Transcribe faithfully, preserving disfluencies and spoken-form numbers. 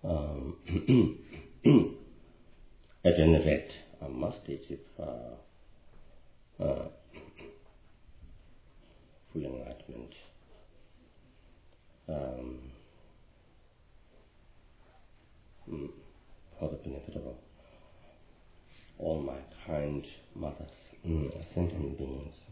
um, at any rate, I must achieve uh, uh, full enlightenment. Um, for the benefit of all my kind mothers, mm, sentient beings.